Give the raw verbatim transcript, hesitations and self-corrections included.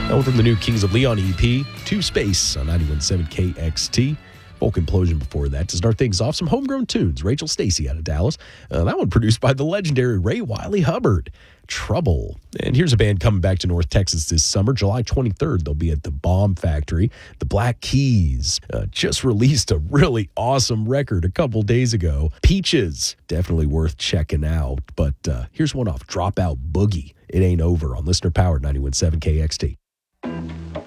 That one from the new Kings of Leon E P, To Space on ninety-one point seven K X T. Folk Implosion before that. To start things off, some homegrown tunes. Rachel Stacey out of Dallas. Uh, that one produced by the legendary Ray Wiley Hubbard. Trouble. And here's a band coming back to North Texas this summer. July twenty-third, they'll be at the Bomb Factory. The Black Keys uh, just released a really awesome record a couple days ago. Peaches, definitely worth checking out. But uh, here's one off Dropout Boogie. It Ain't Over on Listener Powered ninety-one point seven K X T.